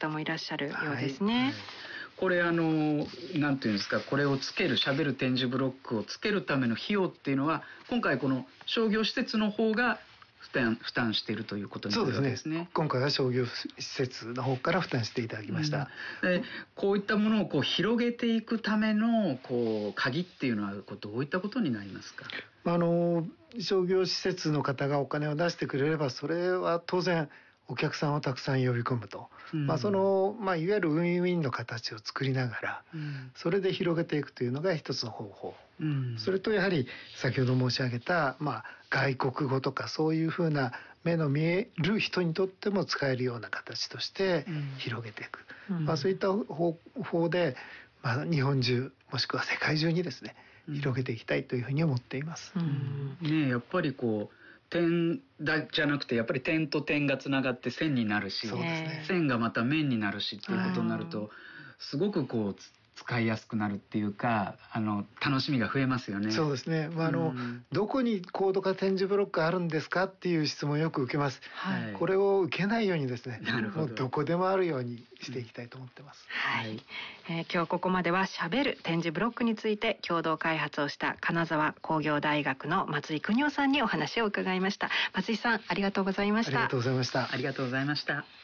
方もいらっしゃるようですね。 これなんていうんですか、これをつける、しゃべる点字ブロックをつけるための費用っていうのは今回この商業施設の方が負担しているということになるわけですね。 今回は商業施設の方から負担していただきました。 こういったものを広げていくための鍵っていうのはどういったことになりますか？ 商業施設の方がお金を出してくれれば、それは当然お客さんをたくさん呼び込むと、いわゆるウィンウィンの形を作りながら、それで広げていくというのが一つの方法、それとやはり先ほど申し上げた、外国語とかそういうふうな目の見える人にとっても使えるような形として広げていく、そういった方法で、日本中もしくは世界中にですね広げていきたいというふうに思っています。 やっぱり点じゃなくて、やっぱり点と点がつながって線になるし、線がまた面になるしっていうことになると、すごく使いやすくなるっていうか、楽しみが増えますよね。 そうですね。どこにコードか点字ブロックあるんですかっていう質問をよく受けます。これを受けないようにですね、もうどこでもあるようにしていきたいと思ってます。 今日ここまではしゃべる点字ブロックについて共同開発をした金沢工業大学の松井邦夫さんにお話を伺いました。松井さん、ありがとうございました。 ありがとうございました。 ありがとうございました。